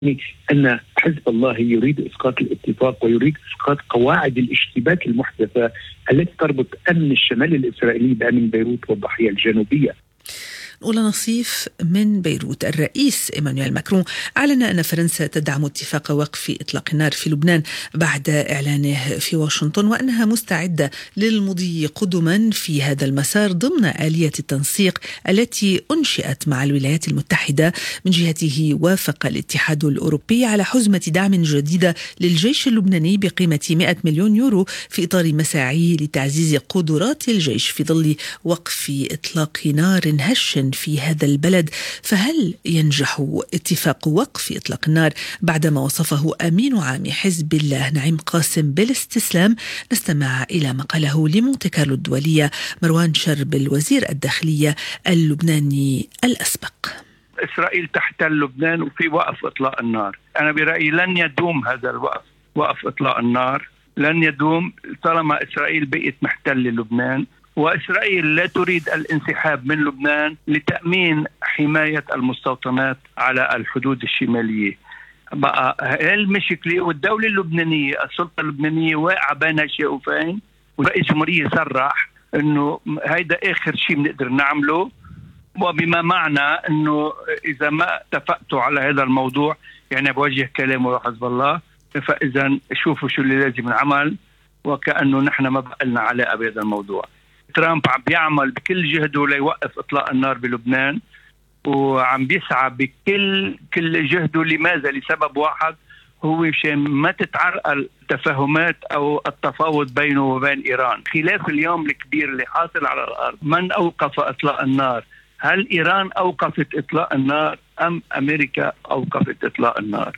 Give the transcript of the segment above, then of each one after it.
أن حزب الله يريد إسقاط الاتفاق ويريد إسقاط قواعد الاشتباك المحدثة التي تربط أمن الشمال الإسرائيلي بأمن بيروت والضاحية الجنوبية. أولى نصيف من بيروت. الرئيس إيمانويل ماكرون أعلن أن فرنسا تدعم اتفاق وقف إطلاق النار في لبنان بعد إعلانه في واشنطن، وأنها مستعدة للمضي قدما في هذا المسار ضمن آلية التنسيق التي أنشئت مع الولايات المتحدة. من جهته وافق الاتحاد الأوروبي على حزمة دعم جديدة للجيش اللبناني بقيمة 100 مليون يورو في إطار مساعيه لتعزيز قدرات الجيش في ظل وقف إطلاق نار هش في هذا البلد. فهل ينجح اتفاق وقف إطلاق النار بعدما وصفه أمين عام حزب الله نعيم قاسم بالاستسلام؟ نستمع إلى ما قاله لمونتي كارلو الدولية مروان شرب الوزير الداخلية اللبناني الأسبق. إسرائيل تحتل لبنان وفي وقف إطلاق النار. أنا برأيي لن يدوم هذا الوقف، وقف إطلاق النار لن يدوم طالما إسرائيل بقيت محتلة لبنان، وإسرائيل لا تريد الانسحاب من لبنان لتأمين حماية المستوطنات على الحدود الشمالية. بقى المشكلة والدولة اللبنانية، السلطة اللبنانية واقعة بين شقفين، ورئيس الجمهورية صرح إنه هيدا آخر شيء بنقدر نعمله، وبما معنى إنه إذا ما اتفقتوا على هذا الموضوع يعني بوجه كلامه حزب الله، فإذا شوفوا شو اللي لازم نعمل، وكأنه نحن ما بقلنا علاقة بهذا الموضوع. ترامب عم بيعمل بكل جهده ليوقف إطلاق النار بلبنان، وعم بيسعى بكل جهده. لماذا؟ لسبب واحد، هو مشان ما تتعرقل التفاهمات أو التفاوض بينه وبين إيران. خلاف اليوم الكبير اللي حاصل على الأرض، من أوقف إطلاق النار؟ هل إيران أوقفت إطلاق النار أم أمريكا أوقفت إطلاق النار؟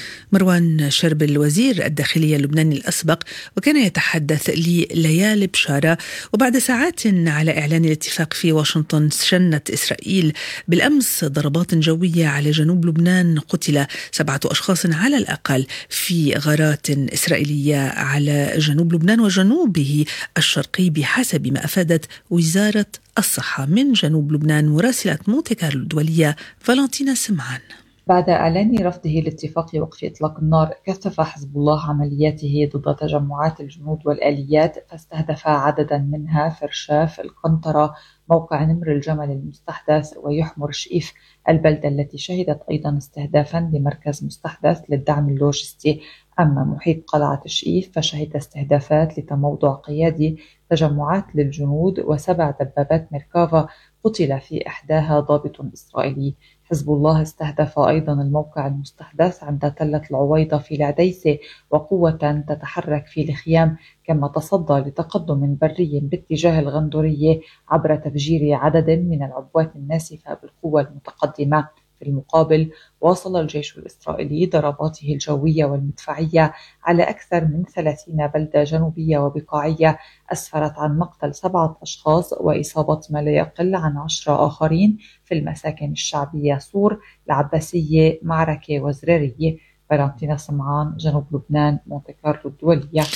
مروان شرب الوزير الداخلية اللبناني الأسبق، وكان يتحدث لليالي بشارة. وبعد ساعات على إعلان الاتفاق في واشنطن، شنت إسرائيل بالأمس ضربات جوية على جنوب لبنان، قتل 7 أشخاص على الأقل في غارات إسرائيلية على جنوب لبنان وجنوبه الشرقي بحسب ما أفادت وزارة الصحة. من جنوب لبنان مراسلة مونتي كارلو الدولية فالنتينا سمعان. بعد إعلان رفضه لاتفاق وقف إطلاق النار، كثف حزب الله عملياته ضد تجمعات الجنود والآليات، فاستهدف عددا منها فرشاف، القنطرة، موقع نمر الجمل المستحدث، ويحمر شئيف، البلدة التي شهدت أيضا استهدافا لمركز مستحدث للدعم اللوجستي. أما محيط قلعة شئيف فشهد استهدافات لتموضع قيادي، تجمعات للجنود، و7 دبابات ميركافا قتل في إحداها ضابط إسرائيلي. حزب الله استهدف أيضا الموقع المستحدث عند تلة العويضة في العديسة وقوة تتحرك في الخيام، كما تصدى لتقدم بري باتجاه الغندورية عبر تفجير عدد من العبوات الناسفة بالقوة المتقدمة. في المقابل واصل الجيش الإسرائيلي ضرباته الجوية والمدفعية على أكثر من 30 بلدة جنوبية وبقاعية، أسفرت عن مقتل 7 أشخاص وإصابة ما لا يقل عن 10 آخرين في المساكن الشعبية صور، العباسية، معركة وزرارية. فالنتينا سمعان، جنوب لبنان، مونتي كارلو الدولية.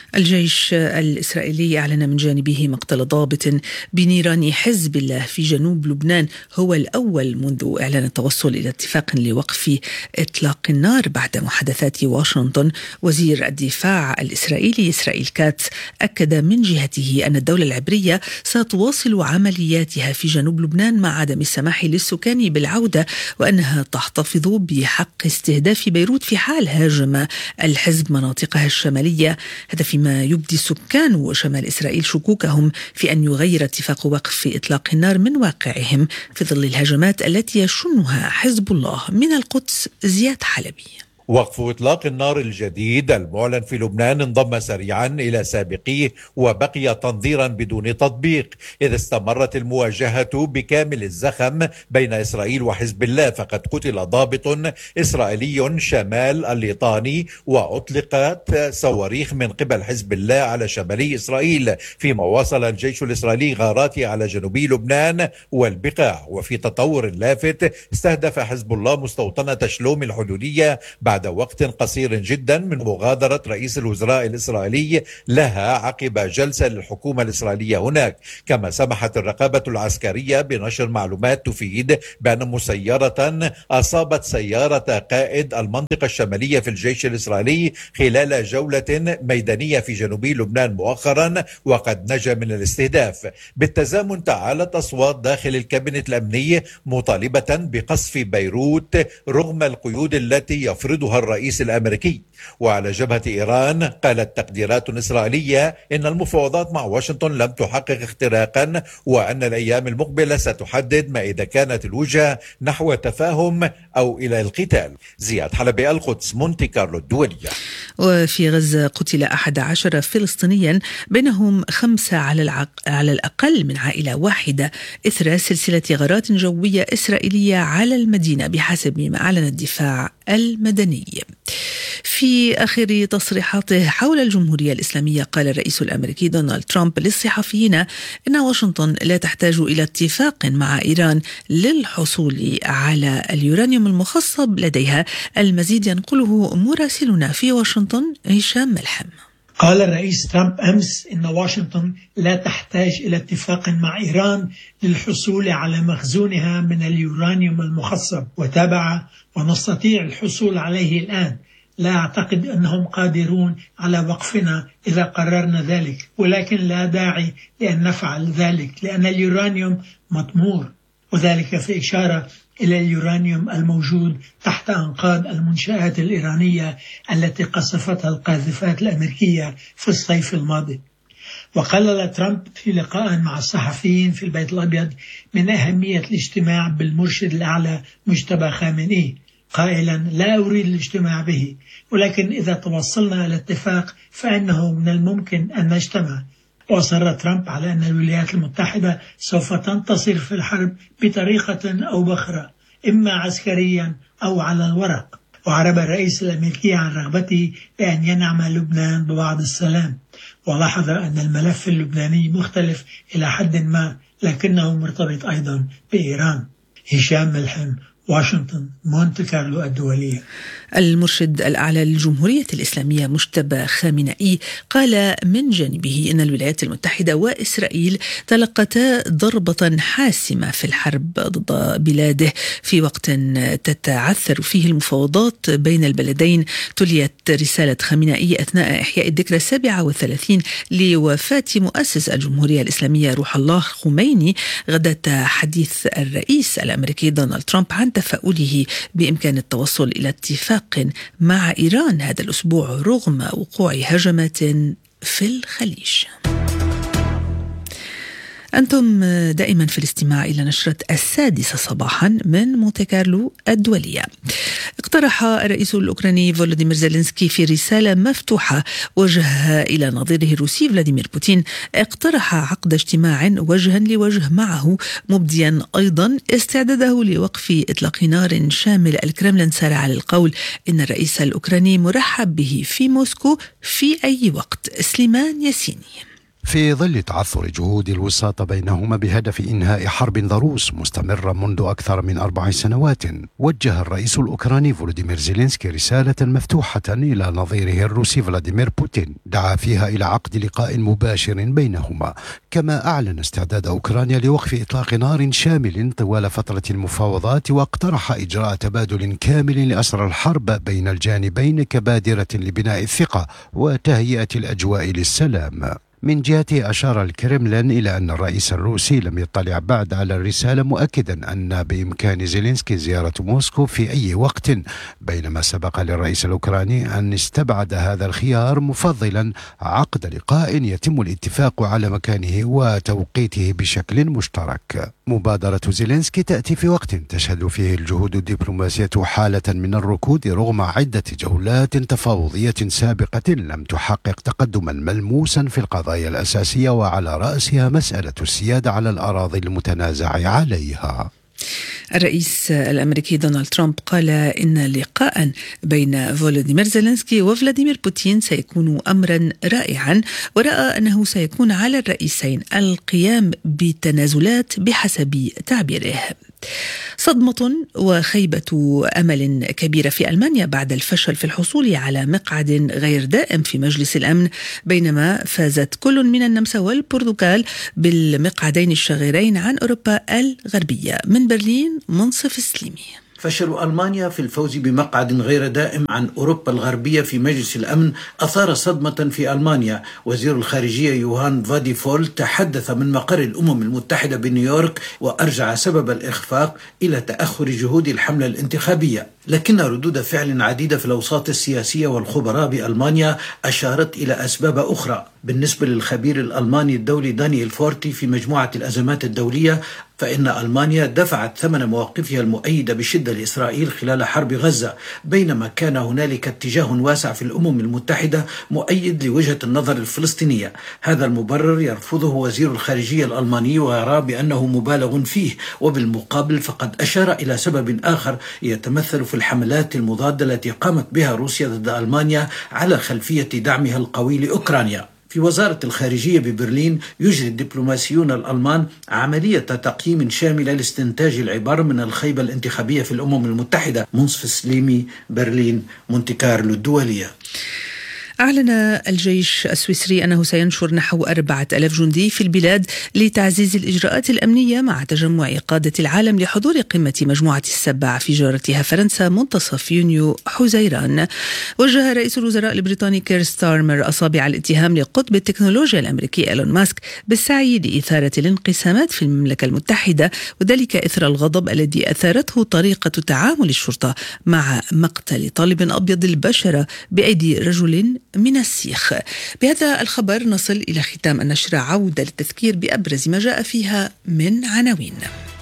الجيش الإسرائيلي أعلن من جانبه مقتل ضابط بنيران حزب الله في جنوب لبنان، هو الأول منذ إعلان التوصل إلى اتفاق لوقف إطلاق النار بعد محادثات واشنطن. وزير الدفاع الإسرائيلي إسرائيل كاتس أكد من جهته أن الدولة العبرية ستواصل عملياتها في جنوب لبنان مع عدم السماح للسكان بالعودة، وأنها تحتفظ بحق استهداف بيروت في حال هاجم الحزب مناطقها الشمالية. هذا فيما يبدي سكان شمال إسرائيل شكوكهم في أن يغير اتفاق وقف إطلاق النار من واقعهم في ظل الهجمات التي يشنها حزب الله. من القدس زياد حلبي. وقف إطلاق النار الجديد المعلن في لبنان انضم سريعا إلى سابقيه وبقي تنظيرا بدون تطبيق، إذ استمرت المواجهة بكامل الزخم بين إسرائيل وحزب الله، فقد قتل ضابط إسرائيلي شمال الليطاني، وأطلقت صواريخ من قبل حزب الله على شمالي إسرائيل، فيما واصل الجيش الإسرائيلي غاراته على جنوبي لبنان والبقاع. وفي تطور لافت، استهدف حزب الله مستوطنة شلوم الحدودية بعد بعد وقت قصير جدا من مغادرة رئيس الوزراء الإسرائيلي لها عقب جلسة للحكومة الإسرائيلية هناك. كما سمحت الرقابة العسكرية بنشر معلومات تفيد بأن مسيرة أصابت سيارة قائد المنطقة الشمالية في الجيش الإسرائيلي خلال جولة ميدانية في جنوبي لبنان مؤخرا، وقد نجا من الاستهداف. بالتزامن تعالت أصوات داخل الكابينت الأمني مطالبة بقصف بيروت رغم القيود التي يفرضها الرئيس الأمريكي. وعلى جبهة إيران قالت تقديرات إسرائيلية إن المفاوضات مع واشنطن لم تحقق اختراقا، وأن الأيام المقبلة ستحدد ما إذا كانت الوجهة نحو تفاهم أو إلى القتال. زياد حلبي، القدس، مونتي كارلو الدولية. وفي غزة قتل 11 فلسطينيا، بينهم 5 على الأقل من عائلة واحدة، إثر سلسلة غارات جوية إسرائيلية على المدينة بحسب ما أعلن الدفاع المدني. في آخر تصريحاته حول الجمهورية الإسلامية، قال الرئيس الأمريكي دونالد ترامب للصحفيين إن واشنطن لا تحتاج إلى اتفاق مع إيران للحصول على اليورانيوم المخصب لديها. المزيد ينقله مراسلنا في واشنطن هشام ملحم. قال الرئيس ترامب أمس إن واشنطن لا تحتاج إلى اتفاق مع إيران للحصول على مخزونها من اليورانيوم المخصب، وتابع: ونستطيع الحصول عليه الآن. لا أعتقد أنهم قادرون على وقفنا إذا قررنا ذلك، ولكن لا داعي لأن نفعل ذلك لأن اليورانيوم مطمور، وذلك في إشارة إلى اليورانيوم الموجود تحت أنقاض المنشآت الإيرانية التي قصفتها القاذفات الأمريكية في الصيف الماضي. وقال ترامب في لقاء مع الصحفيين في البيت الأبيض من أهمية الاجتماع بالمرشد الأعلى مجتبى خامنئي، قائلا: لا أريد الاجتماع به، ولكن إذا توصلنا إلى اتفاق فإنه من الممكن أن نجتمع. وأصر ترامب على أن الولايات المتحدة سوف تنتصر في الحرب بطريقة أو بأخرى، إما عسكريا أو على الورق. وعرب الرئيس الأمريكي عن رغبته بأن ينعم لبنان بوعد السلام، ولاحظ أن الملف اللبناني مختلف إلى حد ما، لكنه مرتبط أيضا بإيران. هشام ملحم، واشنطن، مونتي كارلو الدولية. المرشد الأعلى للجمهورية الإسلامية مجتبى خامنئي قال من جانبه إن الولايات المتحدة وإسرائيل تلقتا ضربة حاسمة في الحرب ضد بلاده في وقت تتعثر فيه المفاوضات بين البلدين. تليت رسالة خامنئي أثناء إحياء الذكرى 37 لوفاة مؤسس الجمهورية الإسلامية روح الله خميني غداة حديث الرئيس الأمريكي دونالد ترامب عن تفاؤله بإمكان التوصل إلى اتفاق مع إيران هذا الأسبوع رغم وقوع هجمات في الخليج. أنتم دائما في الاستماع إلى نشرة 6:00 صباحا من مونتي كارلو الدولية. اقترح الرئيس الأوكراني فولوديمير زيلينسكي في رسالة مفتوحة وجهها إلى نظيره الروسي فلاديمير بوتين، اقترح عقد اجتماع وجها لوجه معه، مبديا أيضا استعداده لوقف إطلاق نار شامل. الكرملين سارع للقول إن الرئيس الأوكراني مرحب به في موسكو في أي وقت. سليمان ياسيني. في ظل تعثر جهود الوساطة بينهما بهدف إنهاء حرب ضروس مستمرة منذ أكثر من 4 سنوات، وجه الرئيس الأوكراني فولوديمير زيلينسكي رسالة مفتوحة إلى نظيره الروسي فلاديمير بوتين دعا فيها إلى عقد لقاء مباشر بينهما، كما أعلن استعداد أوكرانيا لوقف إطلاق نار شامل طوال فترة المفاوضات، واقترح إجراء تبادل كامل لأسرى الحرب بين الجانبين كبادرة لبناء الثقة وتهيئة الأجواء للسلام. من جهته أشار الكرملين إلى أن الرئيس الروسي لم يطلع بعد على الرسالة، مؤكدا أن بإمكان زيلينسكي زيارة موسكو في أي وقت، بينما سبق للرئيس الأوكراني أن استبعد هذا الخيار، مفضلا عقد لقاء يتم الاتفاق على مكانه وتوقيته بشكل مشترك. مبادرة زيلينسكي تأتي في وقت تشهد فيه الجهود الدبلوماسية حالة من الركود رغم عدة جولات تفاوضية سابقة لم تحقق تقدما ملموسا في القضايا الأساسية، وعلى رأسها مسألة السيادة على الأراضي المتنازع عليها. الرئيس الأمريكي دونالد ترامب قال إن لقاء بين فولوديمير زيلينسكي وفلاديمير بوتين سيكون أمرا رائعا، ورأى أنه سيكون على الرئيسين القيام بتنازلات بحسب تعبيره. صدمة وخيبة أمل كبيرة في ألمانيا بعد الفشل في الحصول على مقعد غير دائم في مجلس الأمن، بينما فازت كل من النمسا والبرتغال بالمقعدين الشاغرين عن أوروبا الغربية. من برلين منصف السليمي. فشل ألمانيا في الفوز بمقعد غير دائم عن أوروبا الغربية في مجلس الأمن أثار صدمة في ألمانيا. وزير الخارجية يوهان فاديفول تحدث من مقر الأمم المتحدة بنيويورك وأرجع سبب الإخفاق إلى تأخر جهود الحملة الانتخابية، لكن ردود فعل عديدة في الأوساط السياسية والخبراء بألمانيا أشارت إلى أسباب أخرى. بالنسبة للخبير الألماني الدولي دانيال فورتي في مجموعة الأزمات الدولية، فإن ألمانيا دفعت ثمن مواقفها المؤيدة بشدة لإسرائيل خلال حرب غزة، بينما كان هنالك اتجاه واسع في الأمم المتحدة مؤيد لوجهة النظر الفلسطينية. هذا المبرر يرفضه وزير الخارجية الألماني ويرى بأنه مبالغ فيه، وبالمقابل فقد أشار إلى سبب آخر يتمثل في الحملات المضادة التي قامت بها روسيا ضد ألمانيا على خلفية دعمها القوي لأوكرانيا. في وزارة الخارجية ببرلين يجري الدبلوماسيون الألمان عملية تقييم شاملة لاستنتاج العبر من الخيبة الانتخابية في الأمم المتحدة. منصف سليمي، برلين، مونتي كارلو الدولية. أعلن الجيش السويسري أنه سينشر نحو 4,000 جندي في البلاد لتعزيز الإجراءات الأمنية مع تجمع قادة العالم لحضور قمة مجموعة السبع في جارتها فرنسا منتصف يونيو حزيران. وجه رئيس الوزراء البريطاني كير ستارمر أصابع الاتهام لقطب التكنولوجيا الأمريكي إيلون ماسك بالسعي لإثارة الانقسامات في المملكة المتحدة، وذلك إثر الغضب الذي أثارته طريقة تعامل الشرطة مع مقتل طالب أبيض البشرة بأيدي رجل من السيخ. بهذا الخبر نصل إلى ختام النشرة، عودة للتذكير بأبرز ما جاء فيها من عناوين.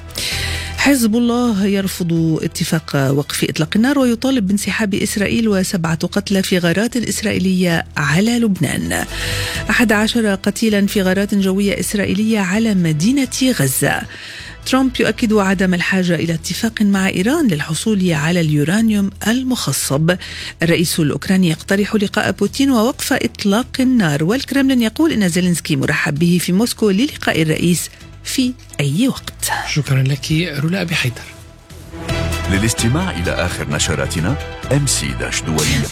حزب الله يرفض اتفاق وقف إطلاق النار ويطالب بانسحاب إسرائيل و7 قتلى في غارات إسرائيلية على لبنان. 11 قتيلا في غارات جوية إسرائيلية على مدينة غزة. ترامب يؤكد عدم الحاجة إلى اتفاق مع إيران للحصول على اليورانيوم المخصب. الرئيس الأوكراني يقترح لقاء بوتين ووقف إطلاق النار، والكرملين يقول إن زيلينسكي مرحب به في موسكو للقاء الرئيس في أي وقت. شكرا لك رولا أبي حيدر. للاستماع إلى آخر نشراتنا MC-دولية.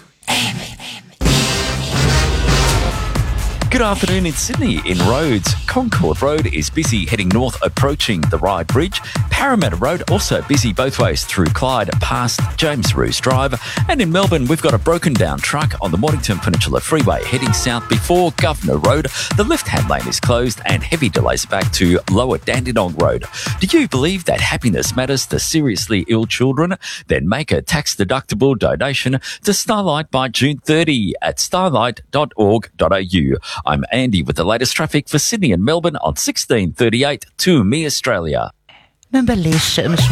Good afternoon in Sydney. In roads, Concord Road is busy heading north approaching the Ryde Bridge. Parramatta Road also busy both ways through Clyde past James Roos Drive. And in Melbourne, we've got a broken down truck on the Mornington Peninsula Freeway heading south before Governor Road. The left-hand lane is closed and heavy delays back to Lower Dandenong Road. Do you believe that happiness matters to seriously ill children? Then make a tax-deductible donation to Starlight by June 30 at starlight.org.au. I'm Andy with the latest traffic for Sydney and Melbourne on 1638 to Me Australia.